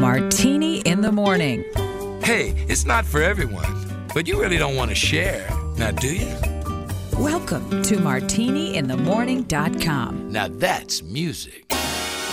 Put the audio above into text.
Martini in the Morning. Hey, it's not for everyone, but you really don't want to share, now do you? Welcome to MartiniInTheMorning.com. Now that's music.